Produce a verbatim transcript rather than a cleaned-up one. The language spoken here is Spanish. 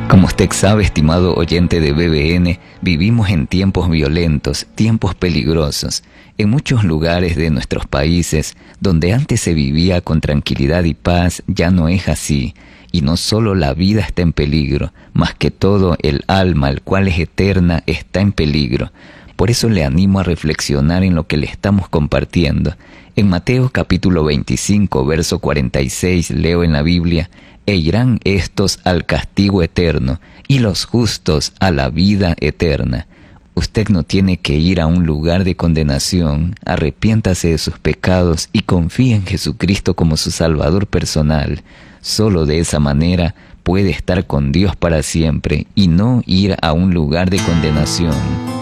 Como usted sabe, estimado oyente de B B N, vivimos en tiempos violentos, tiempos peligrosos. En muchos lugares de nuestros países, donde antes se vivía con tranquilidad y paz, ya no es así. Y no solo la vida está en peligro, más que todo el alma, el cual es eterna, está en peligro. Por eso le animo a reflexionar en lo que le estamos compartiendo. En Mateo capítulo veinticinco, verso cuarenta y seis, leo en la Biblia: e irán estos al castigo eterno, y los justos a la vida eterna. Usted no tiene que ir a un lugar de condenación. Arrepiéntase de sus pecados y confíe en Jesucristo como su Salvador personal. Solo de esa manera puede estar con Dios para siempre y no ir a un lugar de condenación.